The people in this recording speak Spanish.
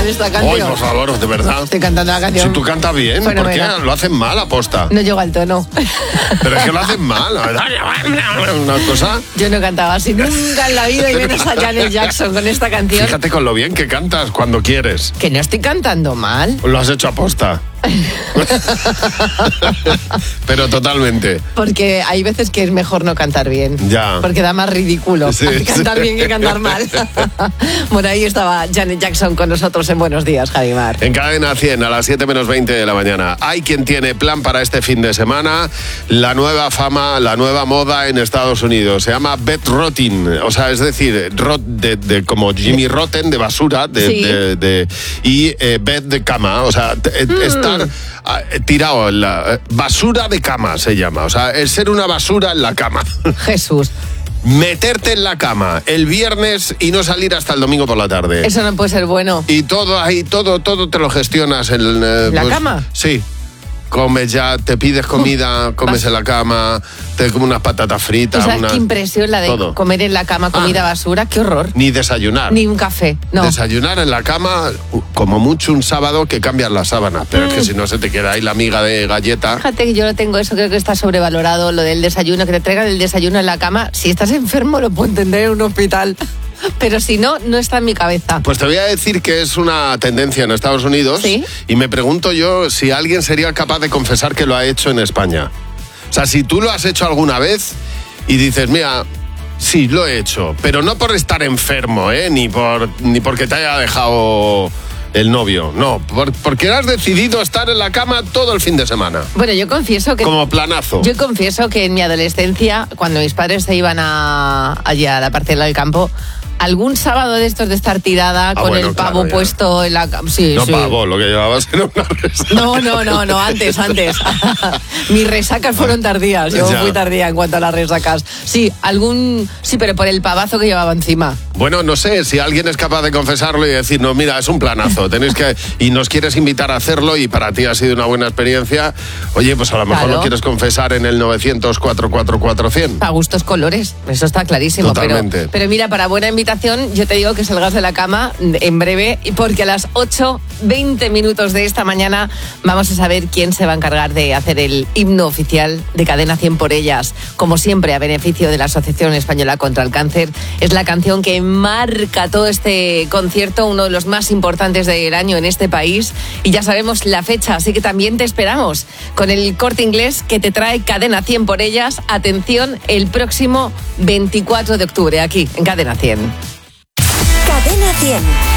esta canción. Ay, por favor, de verdad. Estoy cantando la canción. Si tú cantas bien, ¿por qué? Lo hacen mal, aposta. No llego al tono. Pero es que lo hacen mal. Una cosa... Yo no cantaba así nunca en la vida y menos a Janet Jackson con esta canción. Fíjate con lo bien que cantas cuando quieres. Que no estoy cantando mal. Lo has hecho aposta. Pero totalmente. Porque hay veces que es mejor no cantar bien. Ya. Porque da más ridículo cantar bien que cantar mal. Bueno, ahí estaba Janet Jackson con nosotros en Buenos Días, Javimar. En Cadena 100 a las 7 menos 20 de la mañana. Hay quien tiene plan para este fin de semana. La nueva fama, la nueva moda en Estados Unidos. Se llama bed rotting. O sea, es decir, como Jimmy Rotten, de basura. Y bed de cama. O sea, estar tirado en la basura de cama se llama. O sea, el ser una basura en la cama. Jesús. Meterte en la cama el viernes y no salir hasta el domingo por la tarde. Eso no puede ser bueno. Y todo ahí, todo te lo gestionas en ¿La cama? Sí. Comes ya, te pides comida, comes en la cama, te comes unas patatas fritas. ¿Sabes qué impresión la de todo. Comer en la cama comida basura? ¡Qué horror! Ni desayunar. Ni un café, no. Desayunar en la cama, como mucho un sábado que cambias las sábanas, pero es que si no se te queda ahí la miga de galleta. Fíjate que yo lo tengo, eso creo que está sobrevalorado, lo del desayuno, que te traigan el desayuno en la cama. Si estás enfermo lo puedo entender en un hospital. Pero si no, no está en mi cabeza. Pues te voy a decir que es una tendencia en Estados Unidos. ¿Sí? Y me pregunto yo si alguien sería capaz de confesar que lo ha hecho en España. O sea, si tú lo has hecho alguna vez y dices, mira, sí, lo he hecho, pero no por estar enfermo, ni porque te haya dejado el novio, no, porque has decidido estar en la cama todo el fin de semana. Bueno, yo confieso que... Como planazo. Yo confieso que en mi adolescencia, cuando mis padres se iban allí a la parcela del campo, algún sábado de estos de estar tirada con el pavo puesto en la cama. Sí, no, sí. Pavo, lo que llevabas era una resaca. No, antes. Mis resacas fueron tardías. Yo fui tardía en cuanto a las resacas. Sí, pero por el pavazo que llevaba encima. Bueno, no sé, si alguien es capaz de confesarlo y decir, no, mira, es un planazo, y nos quieres invitar a hacerlo y para ti ha sido una buena experiencia, oye, pues a lo mejor lo quieres confesar en el 900-444-100. A gustos colores, eso está clarísimo. Totalmente. Pero mira, para buena invitación, yo te digo que salgas de la cama en breve, porque a las 8:20 minutos de esta mañana vamos a saber quién se va a encargar de hacer el himno oficial de Cadena 100 por ellas. Como siempre, a beneficio de la Asociación Española contra el Cáncer, es la canción que marca todo este concierto, uno de los más importantes del año en este país, y ya sabemos la fecha, así que también te esperamos con el Corte Inglés que te trae Cadena 100 por ellas. Atención, el próximo 24 de octubre aquí en Cadena 100. Cadena 100.